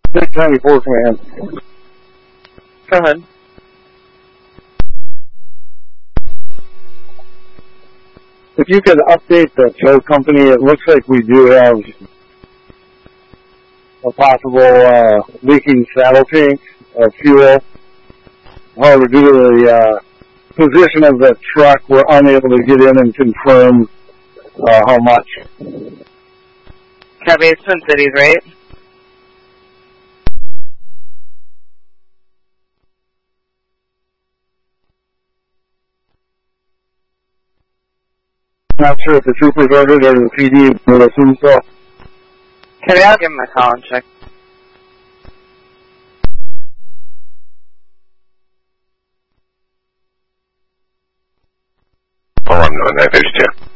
694 command. Go ahead. If you could update the tow company, it looks like we do have a possible leaking saddle tank of fuel. However, due to the position of the truck, we're unable to get in and confirm how much. Copy, it's Twin Cities, right? Not sure if the troopers ordered or the PD, but I assume so. Copy, I'll give him a call and check. Oh, I'm 952.